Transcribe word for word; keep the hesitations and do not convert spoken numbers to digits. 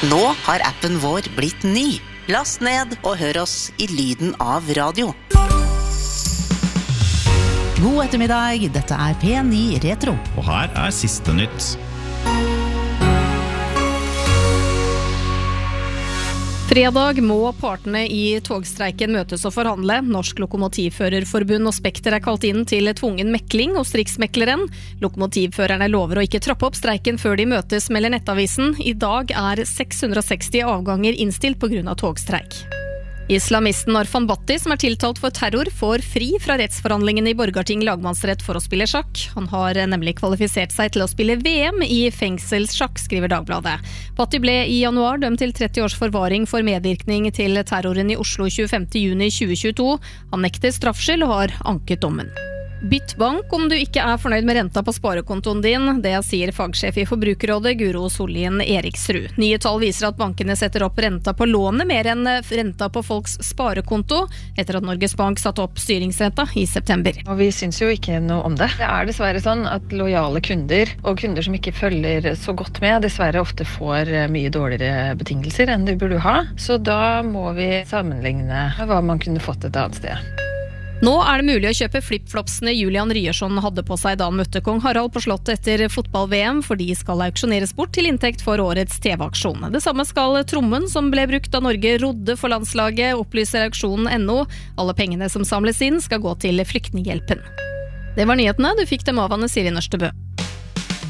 Nå har appen vår blitt ny. Last ned og hør oss i lyden av radio. God ettermiddag, dette er P ni Retro. Og her er siste nytt. Fredag må partene i togstreiken møtes og forhandle. Norsk Lokomotivførerforbund og Spekter er kalt inn til tvungen mekling hos Riksmekleren. Lokomotivførerne lover å ikke trappe opp streiken før de møtes, melder Nettavisen. I dag er seks hundre og seksti avganger innstilt på grunn av togstreik. Islamisten Arfan Bhatti, som er tiltalt for terror, får fri fra rettsforhandlingene i Borgarting lagmannsrett for å spille sjakk. Han har nemlig kvalifisert seg til å spille V M i fengselssjakk, skriver Dagbladet. Bhatti ble i januar dømt til tretti års forvaring for medvirkning til terroren i Oslo tjuefemte juni tjue tjueto. Han nekter straffskyld og har anket dommen. Bytt bank om du ikke er fornøyd med renta på sparekontoen din. Det sier fagsjef i Forbrukerrådet Guro Sollien Eriksrud. Nye tall viser at bankene setter opp renta på lånet mer enn renta på folks sparekonto, etter at Norges Bank satte opp styringsrenta i september. Og vi syns jo ikke noe om det. Det er dessverre sånn at lojale kunder og kunder som ikke følger så godt med, dessverre ofte får mye dårligere betingelser enn de burde ha. Så da må vi sammenligne hva man kunne fått et annet sted. Nå er det mulig å kjøpe flipflopsene Julian Ryerson hadde på seg da han møtte kong Harald på slottet etter fotball-V M, for de skal auksjoneres bort til inntekt for årets T V-aksjon. Det samme skal trommen som ble brukt da Norge rodde for landslaget, opplyser auksjonen punktum no. Alle pengene som samles inn skal gå til flyktninghjelpen. Det var nyhetene, du fikk dem av Anne Siri Nørstebø.